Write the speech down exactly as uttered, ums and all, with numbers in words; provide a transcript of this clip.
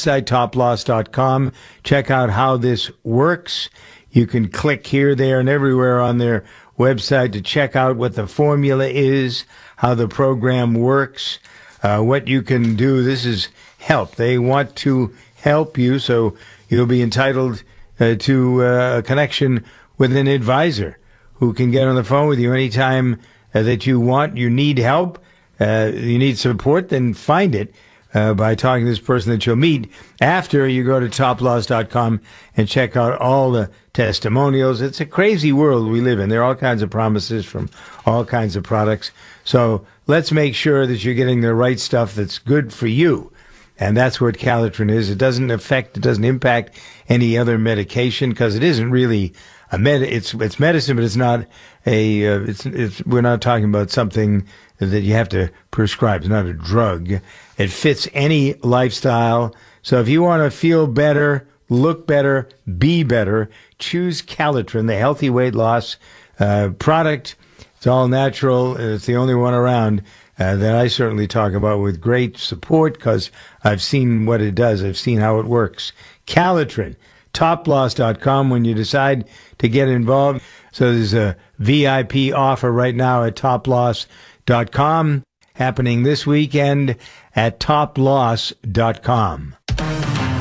website, top loss dot com. Check out how this works. You can click here, there, and everywhere on their website to check out what the formula is, how the program works, uh, what you can do. This is help. They want to help you, so you'll be entitled uh, to uh, a connection with an advisor who can get on the phone with you anytime uh, that you want. You need help, uh, you need support, then find it uh, by talking to this person that you'll meet after you go to top loss dot com and check out all the testimonials. It's a crazy world we live in. There are all kinds of promises from all kinds of products. So let's make sure that you're getting the right stuff that's good for you. And that's what Calitrin is. It doesn't affect, it doesn't impact any other medication because it isn't really a med. It's it's medicine, but it's not a. Uh, it's it's. We're not talking about something that you have to prescribe. It's not a drug. It fits any lifestyle. So if you want to feel better, look better, be better, choose Calitrin, the healthy weight loss uh, product. It's all natural. It's the only one around uh, that I certainly talk about with great support because I've seen what it does. I've seen how it works. Calitrin, top loss dot com when you decide to get involved. So there's a V I P offer right now at top loss dot com happening this weekend at top loss dot com.